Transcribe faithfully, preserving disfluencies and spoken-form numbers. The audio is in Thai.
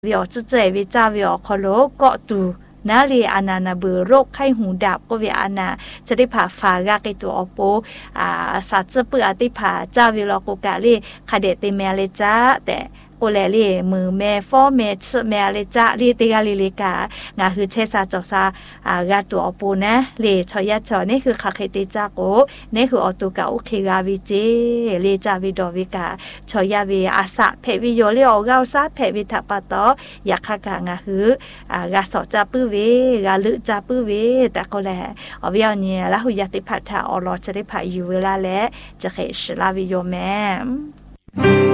วิอจะเจวิจาวิอคอโลเกาะตูนาลีอานานาเบอโรคไข้หูดับก็วิอานาจะได้ผ่าฟากากตัวอโปอ่าสัตว์จะเปื่อติผ่าเจ้าวิลโกกาลีคาเดติเมเลจ้าแต่โอแลลีมือแม่ฟอแม่ชแม่เลจ้าลีติกาลีเลกางาคือเชซาจอซาอ่ากาตัวอโปนะเลชอยาชอนี่คือคาเคติจ้าโกนี่คือออตุกาโอเคกาวิเจเลจาวิดอวิกาชอยาวิอาสะเพวิโยเลออกาซาเพวิทัปปะตอยาคากางาคืออ่ากาสอจาปื้อเวกาลึจาปื้อเวแต่ก็แลอวิเอาเนี่ยละหุยาติพัทธาออรอจะได้ผ่าอยู่เวลาและจะเคชลาวิโยแม่